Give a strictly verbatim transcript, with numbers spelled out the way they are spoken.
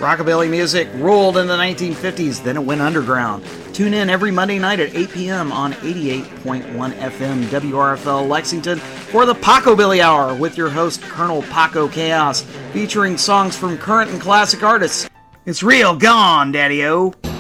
Rockabilly music ruled in the nineteen fifties, then it went underground. Tune in every Monday night at eight p.m. on eighty-eight point one F M W R F L Lexington for the Paco-Billy Hour with your host, Colonel Paco Chaos, featuring songs from current and classic artists. It's real gone, Daddy-O!